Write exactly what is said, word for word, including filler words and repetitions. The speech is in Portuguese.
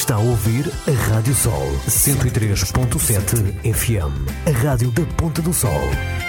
Está a ouvir a Rádio Sol cento e três ponto sete F M, a rádio da Ponta do Sol.